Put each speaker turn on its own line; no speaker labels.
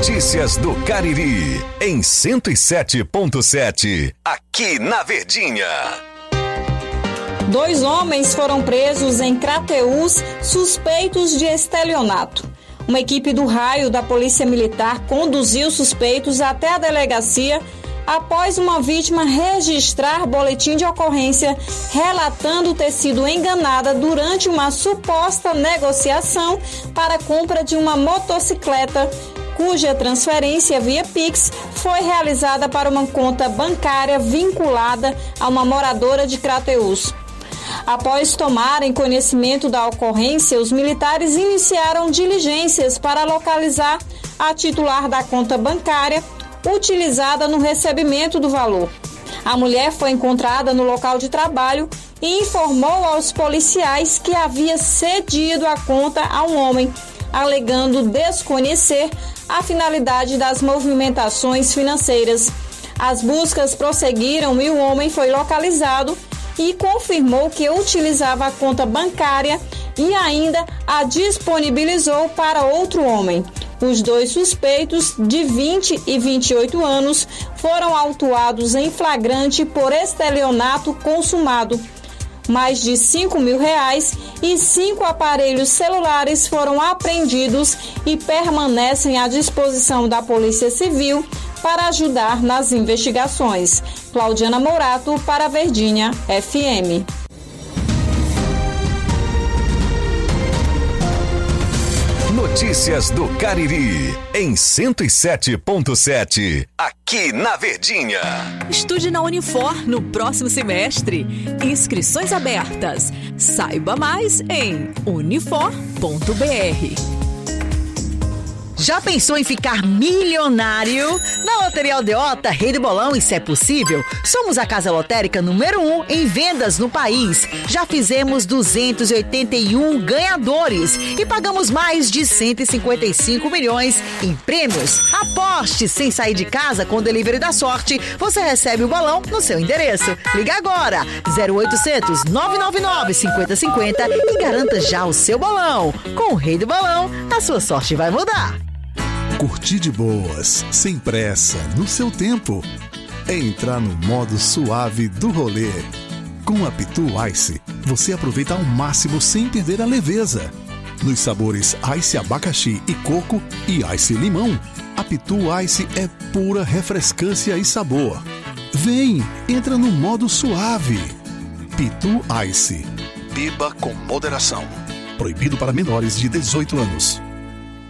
Notícias do Cariri, em 107.7, aqui na Verdinha.
2 homens foram presos em Crateús, suspeitos de estelionato. Uma equipe do raio da Polícia Militar conduziu suspeitos até a delegacia após uma vítima registrar boletim de ocorrência relatando ter sido enganada durante uma suposta negociação para a compra de uma motocicleta, cuja transferência via Pix foi realizada para uma conta bancária vinculada a uma moradora de Crateús. Após tomarem conhecimento da ocorrência, os militares iniciaram diligências para localizar a titular da conta bancária utilizada no recebimento do valor. A mulher foi encontrada no local de trabalho e informou aos policiais que havia cedido a conta a um homem, alegando desconhecer a finalidade das movimentações financeiras. As buscas prosseguiram e o homem foi localizado e confirmou que utilizava a conta bancária e ainda a disponibilizou para outro homem. Os 2 suspeitos, de 20 e 28 anos, foram autuados em flagrante por estelionato consumado. Mais de R$5 mil e 5 aparelhos celulares foram apreendidos e permanecem à disposição da Polícia Civil para ajudar nas investigações. Claudiana Mourato, para a Verdinha FM.
Notícias do Cariri, em 107.7, aqui na Verdinha.
Estude na Unifor no próximo semestre. Inscrições abertas. Saiba mais em unifor.br.
Já pensou em ficar milionário? Na Loteria Aldeota, Rei do Bolão, e se é possível, somos a casa lotérica número 1 em vendas no país. Já fizemos 281 ganhadores e pagamos mais de 155 milhões em prêmios. Aposte sem sair de casa com o Delivery da Sorte. Você recebe o bolão no seu endereço. Liga agora, 0800 999 5050 e garanta já o seu bolão. Com o Rei do Bolão, a sua sorte vai mudar.
Curtir de boas, sem pressa, no seu tempo. É entrar no modo suave do rolê. Com a Pitu Ice, você aproveita ao máximo sem perder a leveza. Nos sabores Ice Abacaxi e Coco e Ice Limão, a Pitu Ice é pura refrescância e sabor. Vem, entra no modo suave. Pitu Ice. Beba com moderação. Proibido para menores de 18 anos.